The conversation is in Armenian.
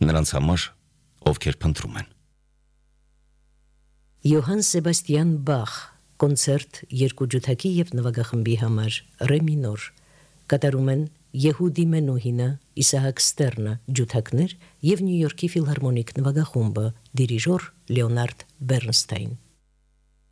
նրանց համար, ովքեր փնտրում են։ Յոհան Սեբաստիան Բախ կոնցերտ երկու ջութակի եւ նվագախմբի համար ռե մինոր կատարում են Եհուդի Մենուհինը, Իսահակ Ստերնը ջութակներ եւ Նյու Յորքի ֆիլհարմոնիկ նվագախումբը դիրիժոր Լեոնարդ Բեռնստայն